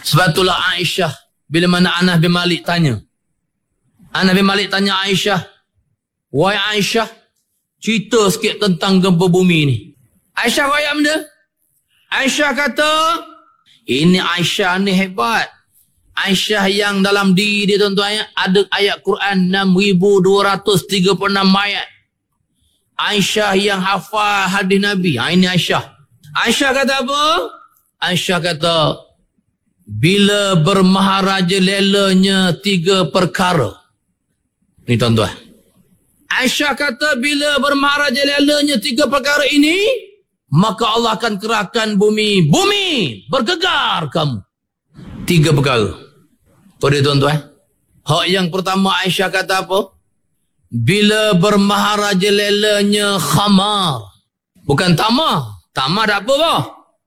Sebab itulah Aisyah, bila mana Anas bin Malik tanya. Anas bin Malik tanya Aisyah, wahai Aisyah, cerita sikit tentang gempa bumi ni. Aisyah kaya benda? Aisyah kata, ini Aisyah ni hebat. Aisyah yang dalam diri dia tuan-tuan, ada ayat Quran 6,236 ayat. Aisyah yang hafal hadis Nabi. Ini Aisyah. Aisyah kata apa? Aisyah kata, bila bermaharaja lelanya 3 perkara. Ni tuan-tuan. Aisyah kata, bila bermaharaja lelanya 3 perkara ini, maka Allah akan kerahkan bumi. Bumi bergegar kamu. 3 perkara. Pada tuan-tuan. Hak yang pertama Aisyah kata apa? Bila bermaharaja lelanya khamar. Bukan tamar. Tamar tak apa bah.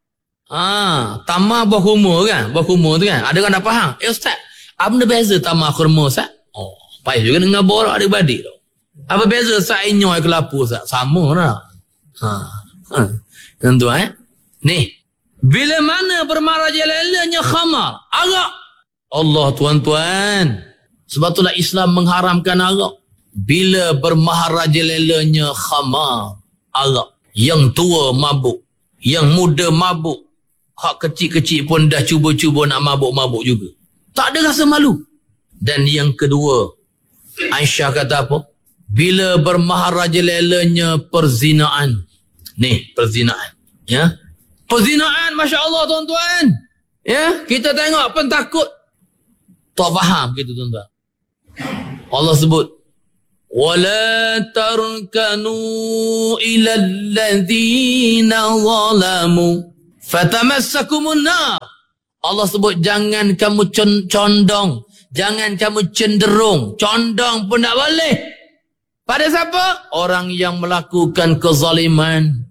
Tamar berkhumur kan? Berkhumur tu kan? Ada orang tak faham. Ustaz, apa beza tamar khumur Ustaz? Oh, payah juga dengan borak adik-beradik tu. Apa beza Ustaz inyoy kelapa Ustaz? Sama lah. Tuan-tuan. Ni. Bila mana bermaharaja lelanya khamar. Arak. Allah tuan-tuan. Sebab itulah Islam mengharamkan arak. Bila bermaharaja lelanya khamar. Arak. Yang tua mabuk. Yang muda mabuk. Hak kecil-kecil pun dah cuba-cuba nak mabuk-mabuk juga. Tak ada rasa malu. Dan yang kedua, Aisyah kata apa? Bila bermaharaja lelanya perzinaan. Ni, perzinaan. Ya. Perzinaan, Masya Allah tuan-tuan. Ya, kita tengok pun takut. Tak faham kita tuan-tuan. Allah sebut, وَلَا تَرْكَنُوا إِلَى الَّذِينَ ظَلَمُوا فَتَمَسَّكُمُ النَّارِ. Allah sebut jangan kamu condong, jangan kamu cenderung, condong pun tak boleh. Pada siapa? Orang yang melakukan kezaliman.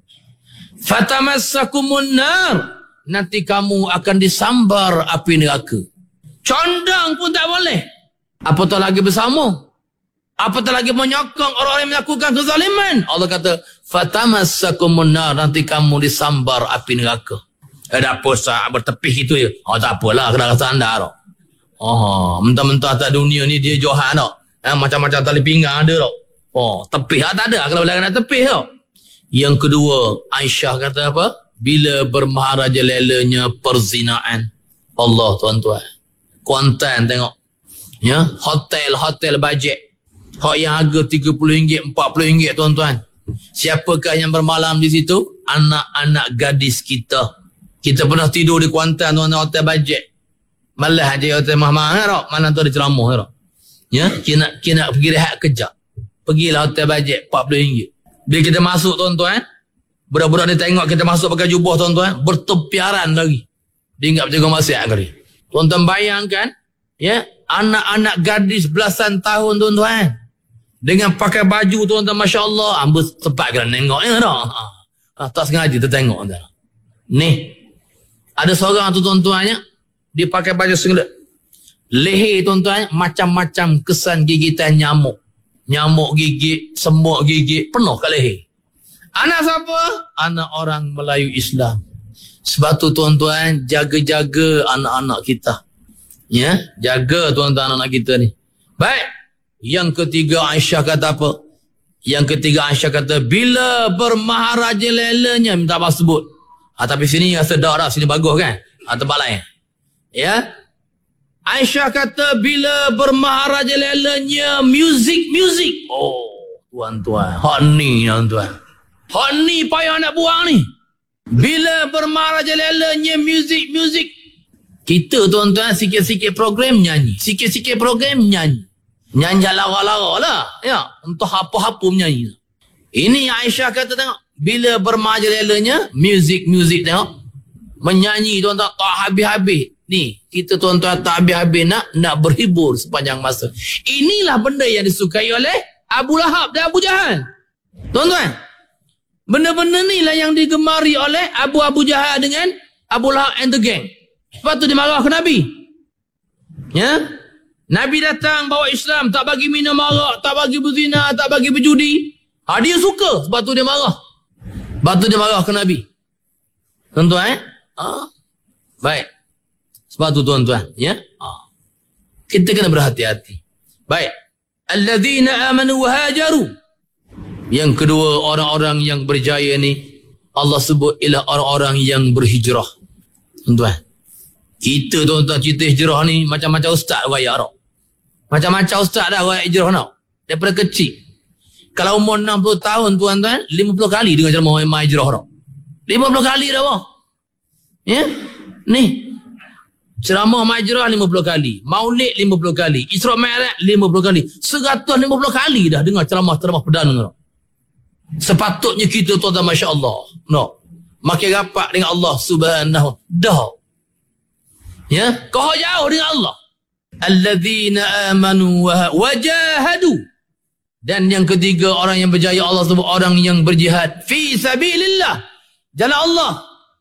فَتَمَسَّكُمُ النَّارِ. Nanti kamu akan disambar api neraka. Condong pun tak boleh. Apatah lagi bersama. Apatah lagi menyokong orang yang melakukan kezaliman. Allah kata, fatamassakumun nar, nanti kamu disambar api neraka. Ada apa sah bertepih itu ya? Oh tak apalah, kena rasa anda tau. Oh, mentah-mentah tak dunia ni dia johan tau. Macam-macam tali pinggang ada tau. Oh, tepih tak ada kalau boleh nak tepih tau. Yang kedua, Aisyah kata apa? Bila bermaharaja lelanya perzinaan. Allah tuan-tuan. Kuantan tengok. Ya, hotel bajet. Hak yang harga RM30, RM40 tuan-tuan. Siapakah yang bermalam di situ? Anak-anak gadis kita. Kita pernah tidur di Kuantan tuan-tuan, hotel bajet. Malah aja hotel mahal-mahal. Mana tu ada ceramah. Ya, kita pergi rehat kejap. Pergilah hotel bajet RM40. Bila kita masuk tuan-tuan, budak-budak ni tengok kita masuk pakai jubah tuan-tuan, bertepiaran lagi. Dia ingat berjaga maksiat kali. Tuan-tuan bayangkan, ya, anak-anak gadis belasan tahun tuan-tuan. Dengan pakai baju tuan-tuan, Masya Allah. Ambus tepat kena tengoknya dah. Tak sengaja tertengok. Ni. Ada seorang tu tuan-tuannya. Dia pakai baju singlet. Leher tuan-tuan, macam-macam kesan gigitan nyamuk. Nyamuk gigit, semut gigit. Penuh ke leher. Anak siapa? Anak orang Melayu Islam. Sebab tu tuan-tuan, jaga-jaga anak-anak kita. Ya, jaga tuan-tuan anak kita ni. Baik. Yang ketiga Aisyah kata apa? Yang ketiga Aisyah kata, bila bermaharaja lelanya, minta apa sebut. Tapi sini rasa dah dah, sini bagus kan? Tempat lain. Ya. Aisyah kata, bila bermaharaja lelanya music. Oh, tuan-tuan. Hak ni tuan-tuan. Hak ni payah nak buang ni. Bila bermaharaja lelanya music. Kita tuan-tuan sikit-sikit program nyanyi. Sikit-sikit program nyanyi. Nyanyi lara-lara lah. Ya, entah apa-apa menyanyi. Ini yang Aisyah kata tengok. Bila bermaharaja lelanya, music tengok. Menyanyi tuan-tuan tak habis-habis. Ni, kita tuan-tuan tak habis-habis nak berhibur sepanjang masa. Inilah benda yang disukai oleh Abu Lahab dan Abu Jahal. Tuan-tuan, benda-benda ni lah yang digemari oleh Abu Jahal dengan Abu Lahab and the gang. Sebab tu dia marah ke Nabi. Ya? Nabi datang bawa Islam, tak bagi minum arak, tak bagi berzina, tak bagi berjudi. Dia suka, sebab tu dia marah. Sebab tu dia marah ke Nabi. Tuan-tuan, Baik. Sebab tu tuan-tuan, ya. Kita kena berhati-hati. Baik. Alladzina amanu wa hajaru. Yang kedua, orang-orang yang berjaya ni Allah sebut ialah orang-orang yang berhijrah. Tuan-tuan, kita tuan-tuan cerita hijrah ni macam-macam ustaz wayak tak? Macam-macam ustaz dah wayak hijrah nak. Daripada kecil. Kalau umur 60 tahun tuan-tuan, 50 kali dengar ceramah mai hijrah tak? 50 kali dah bah. Ya? Ni. Ceramah mai hijrah 50 kali. Maulid 50 kali. Isra Mi'raj 50 kali. 150 kali dah dengar ceramah-ceramah perdana tak? Sepatutnya kita tuan-tuan masya-Allah. No. Makin rapat dengan Allah Subhanahu. Dah. Ya, kau jauh dengan Allah. Alladzina amanu wa jahadu. Dan yang ketiga orang yang berjaya Allah sebut orang yang berjihad fi sabilillah. Jalan Allah.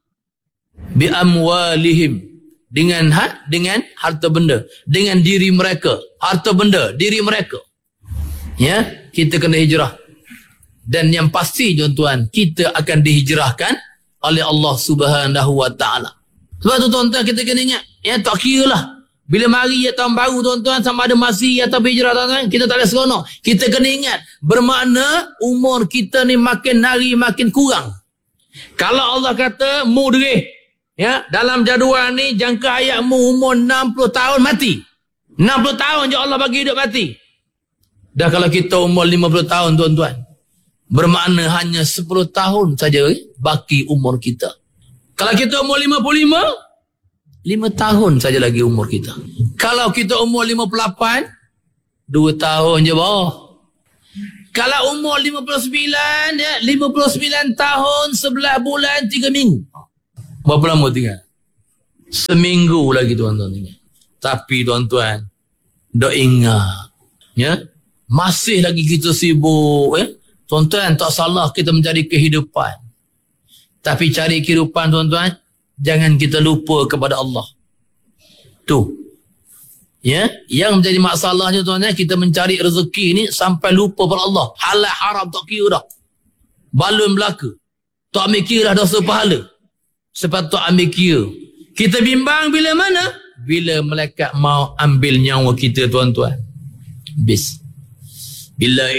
Bi amwalihim. Dengan harta benda, dengan diri mereka, harta benda, diri mereka. Ya, kita kena hijrah. Dan yang pasti tuan-tuan, kita akan dihijrahkan oleh Allah Subhanahu wa taala. Sebab tu tuan-tuan kita kena ingat, ya tak kira lah. Bila mari ya tahun baru tuan-tuan, sama ada masih atau hijrah tuan-tuan, kita tak ada seronok. Kita kena ingat, bermakna umur kita ni makin hari makin kurang. Kalau Allah kata mudrih, ya, dalam jadual ni jangka hayatmu umur 60 tahun mati. 60 tahun je Allah bagi hidup mati. Dah kalau kita umur 50 tahun tuan-tuan, bermakna hanya 10 tahun saja baki umur kita. Kalau kita umur 55, 5 tahun saja lagi umur kita. Kalau kita umur 58, 2 tahun je bawah. Kalau umur 59, ya, 59 tahun, 11 bulan, 3 minggu. Berapa lama tinggal? Seminggu lagi tuan-tuan tinggal. Tapi tuan-tuan, dok ingat, ya, masih lagi kita sibuk, ya. Tuan-tuan, tak salah kita mencari kehidupan. Tapi cari kehidupan tuan-tuan, jangan kita lupa kepada Allah. Tu. Ya, yang menjadi masalahnya tuan-tuan, kita mencari rezeki ni sampai lupa pada Allah. Halal haram tak kira dah. Balun belaka. Tak ambil kira dah dosa pahala. Sebab tu ambil kira. Kita bimbang bila mana? Bila malaikat mau ambil nyawa kita tuan-tuan. Bis. Bila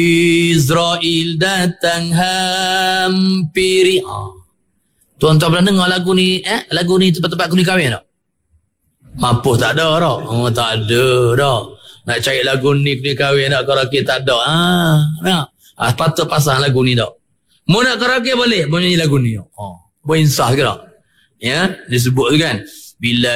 Israel datang hampiri. Tuan-tuan pernah dengar lagu ni? Lagu ni tempat-tempat kuning kahwin tak? Mampus tak ada tak? Oh, tak ada tak. Nak cari lagu ni kuning kahwin tak? Karaoke tak ada. Patut pasang lagu ni tak? Mau nak karaoke boleh? Mau nyanyi lagu ni tak? Berinsah ke tak? Ya, disebut tu kan. Bila